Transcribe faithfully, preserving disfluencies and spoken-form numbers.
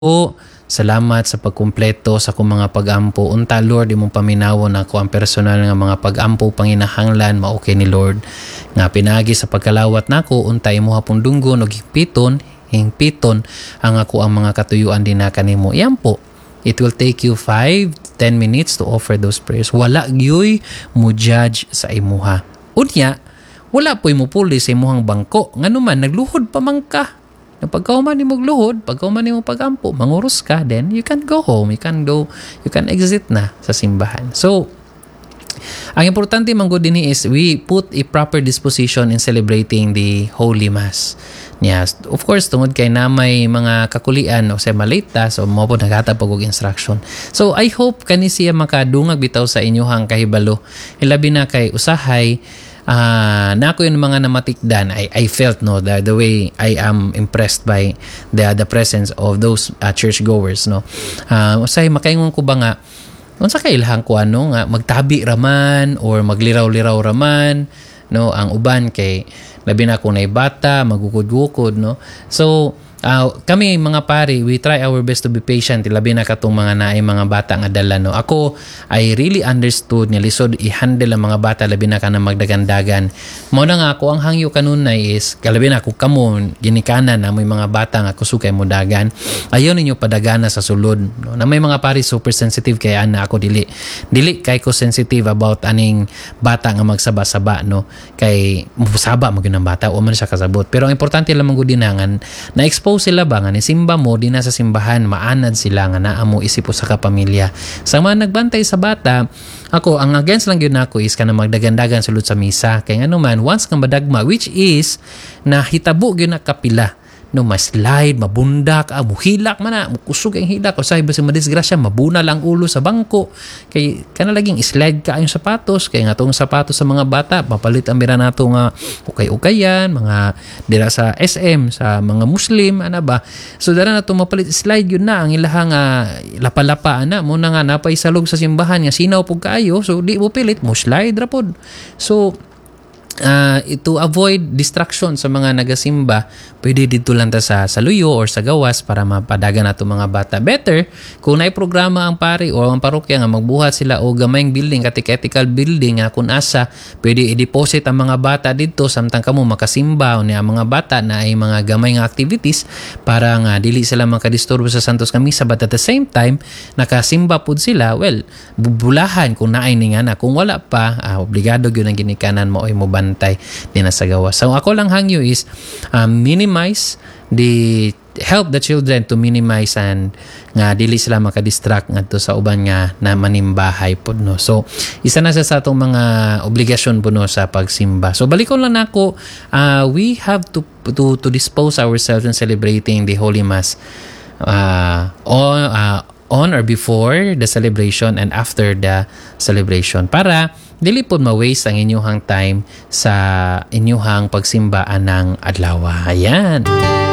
po. Salamat sa pagkumpleto sa akong mga pag-ampo. Unta, Lord, imong paminawon ako ang personal nga mga pag-ampo panginahanglan maokay ni Lord. Nga pinagi sa pagkalawat nako, unta imo hapong dunggo no hingpiton, hingpiton ang ako ang mga katuyuan din na kanimo. Yan po. It will take you five to ten minutes to offer those prayers. Wala gyoy mo judge sa imuha. Unya, wala po imo puli sa imuhang bangko. Nganuman nagluhod pa man ka. Pagkauman ni mo gluhod, pagkauman ni mo pagampo, manguros ka, then you can go home, you can go, you can exit na sa simbahan. So, ang importante manggod din is we put a proper disposition in celebrating the Holy Mass. Yes, of course, tungod kay na may mga kakulian o sa malita, so mo po naghatapag og instruction. So, I hope kani siya makadungag bitaw sa inyohang kahibalo. Ilabi na kay usahay, Uh, na ako yung mga namatikdan, I, I felt no the, the way I am impressed by the the presence of those uh, churchgoers no. Uh, usay makaingon ko ba nga unsa kay ilahang ko ano nga magtabi raman or magliraw-liraw raman no ang uban kay labi na kung nay bata magukod-gukod no. So Uh, kami mga pari, we try our best to be patient labi na katong mga naay mga bata nga dala no. Ako I really understood nga lisod i-handle ang mga bata labi na kana magdagandagan. Mao na nga ako ang hangyo kanunay is kalabi na ako kamo ginikanan na may mga bata nga kusukay mo dagan. Ayon ninyo padagana sa sulod no. Na may mga pari super sensitive kay ana ako dili. Dili kay ko sensitive about aning bata nga magsaba-saba no. Kay musaba mo gyud ang bata o man siya kasabot. Pero ang importante lamang gud dinangan na expose sila ba nga ni simba mo di na sa simbahan maanad sila nga naa mo isipo sa kapamilya sa mga nagbantay sa bata. Ako ang against lang yun ako is kana magdagandagan sulod sa misa kay ngano man once kang madagma which is na hitabo gyud na kapila no ma-slide, mabundak, ah, muhilak man na, mukusog ang hilak, o sabi ba si madisgrasya, mabuna lang ulo sa bangko, kay kana laging slide ka ang sapatos, kay nga tong sapatos sa mga bata, mapalit ang mira nato nga ukay-ukayan, mga dira sa S M, sa mga Muslim, ana ba, so dara na to mapalit, slide yun na, ang ilahang uh, lapa-lapa, ana, muna nga napay salog sa simbahan, nga sinaw po kaayo, so di mo pilit, mo slide rapod, so, Uh, to avoid distraction sa mga nagasimba, pwede dito lang ta sa saluyo or sa gawas para mapadagan nato mga bata. Better kung naay programa ang pari o ang parokya nga magbuhat sila o gamayng building, catechetical building nga kung asa pwede i-deposit ang mga bata dito samtang kamo makasimba o niya ang mga bata na ay mga gamay nga activities para nga dili sila makadisturbo sa Santos Kamisa, but at the same time nakasimba pud sila, well bubulahan kung naay ni nga na, kung wala pa uh, obligado gyud ang ginikanan mo oy mo bantay din sa gawas. So ako lang hangyo is um, minimize the help the children to minimize and nga dili sila makadistract ngadto sa uban nga na manimbahay pud no. So isa na sa atong mga obligasyon pud no sa pagsimba. So balikon lang nako, uh, we have to to to dispose ourselves in celebrating the Holy Mass uh, on uh, on or before the celebration and after the celebration para dili pod ma-waste ang inyong time sa inyong pagsimba ng adlaw. Ayan.